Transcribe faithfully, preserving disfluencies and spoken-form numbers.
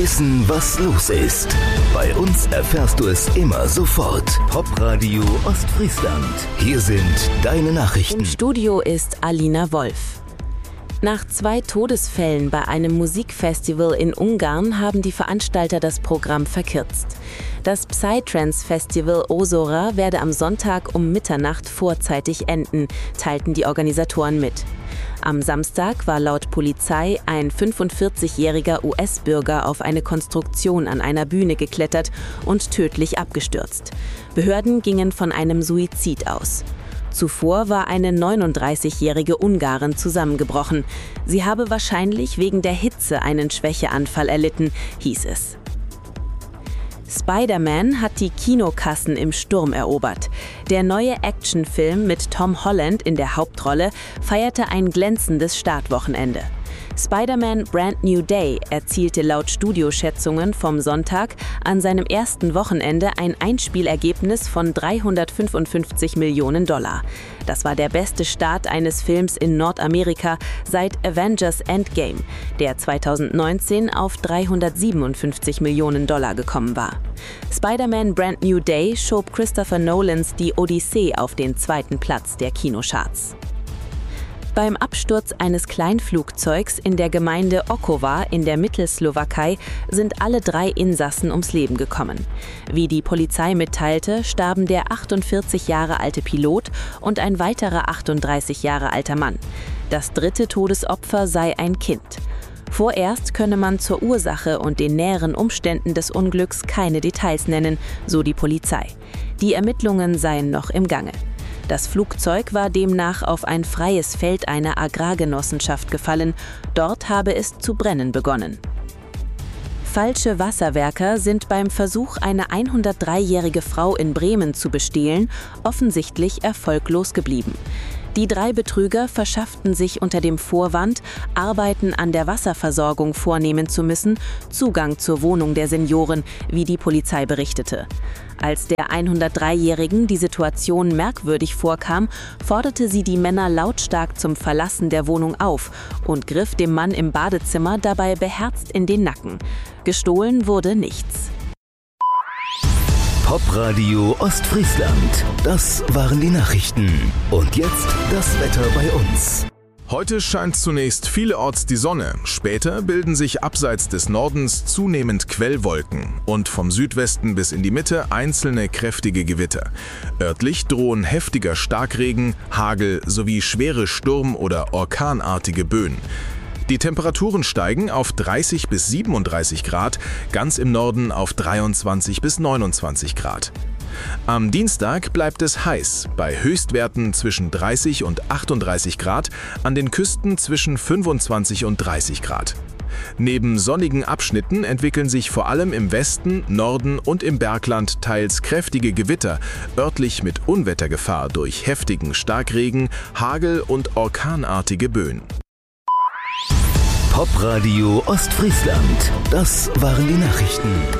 Wissen, was los ist. Bei uns erfährst du es immer sofort. Popradio Ostfriesland. Hier sind deine Nachrichten. Im Studio ist Alina Wolf. Nach zwei Todesfällen bei einem Musikfestival in Ungarn haben die Veranstalter das Programm verkürzt. Das Psytrance-Festival Ózora werde am Sonntag um Mitternacht vorzeitig enden, teilten die Organisatoren mit. Am Samstag war laut Polizei ein fünfundvierzigjähriger U S-Bürger auf eine Konstruktion an einer Bühne geklettert und tödlich abgestürzt. Behörden gingen von einem Suizid aus. Zuvor war eine neununddreißigjährige Ungarin zusammengebrochen. Sie habe wahrscheinlich wegen der Hitze einen Schwächeanfall erlitten, hieß es. Spider-Man hat die Kinokassen im Sturm erobert. Der neue Actionfilm mit Tom Holland in der Hauptrolle feierte ein glänzendes Startwochenende. Spider-Man Brand New Day erzielte laut Studioschätzungen vom Sonntag an seinem ersten Wochenende ein Einspielergebnis von dreihundertfünfundfünfzig Millionen Dollar. Das war der beste Start eines Films in Nordamerika seit Avengers Endgame, der zweitausendneunzehn auf dreihundertsiebenundfünfzig Millionen Dollar gekommen war. Spider-Man Brand New Day schob Christopher Nolans Die Odyssee auf den zweiten Platz der Kinocharts. Beim Absturz eines Kleinflugzeugs in der Gemeinde Okowa in der Mittelslowakei sind alle drei Insassen ums Leben gekommen. Wie die Polizei mitteilte, starben der achtundvierzig Jahre alte Pilot und ein weiterer achtunddreißig Jahre alter Mann. Das dritte Todesopfer sei ein Kind. Vorerst könne man zur Ursache und den näheren Umständen des Unglücks keine Details nennen, so die Polizei. Die Ermittlungen seien noch im Gange. Das Flugzeug war demnach auf ein freies Feld einer Agrargenossenschaft gefallen. Dort habe es zu brennen begonnen. Falsche Wasserwerker sind beim Versuch, eine hundertdreijährige Frau in Bremen zu bestehlen, offensichtlich erfolglos geblieben. Die drei Betrüger verschafften sich unter dem Vorwand, Arbeiten an der Wasserversorgung vornehmen zu müssen, Zugang zur Wohnung der Senioren, wie die Polizei berichtete. Als der hundertdreijährigen die Situation merkwürdig vorkam, forderte sie die Männer lautstark zum Verlassen der Wohnung auf und griff dem Mann im Badezimmer dabei beherzt in den Nacken. Gestohlen wurde nichts. Popradio Ostfriesland. Das waren die Nachrichten. Und jetzt das Wetter bei uns. Heute scheint zunächst vielerorts die Sonne, später bilden sich abseits des Nordens zunehmend Quellwolken und vom Südwesten bis in die Mitte einzelne kräftige Gewitter. Örtlich drohen heftiger Starkregen, Hagel sowie schwere Sturm- oder orkanartige Böen. Die Temperaturen steigen auf dreißig bis siebenunddreißig Grad, ganz im Norden auf dreiundzwanzig bis neunundzwanzig Grad. Am Dienstag bleibt es heiß, bei Höchstwerten zwischen dreißig und achtunddreißig Grad, an den Küsten zwischen fünfundzwanzig und dreißig Grad. Neben sonnigen Abschnitten entwickeln sich vor allem im Westen, Norden und im Bergland teils kräftige Gewitter, örtlich mit Unwettergefahr durch heftigen Starkregen, Hagel und orkanartige Böen. Popradio Ostfriesland. Das waren die Nachrichten.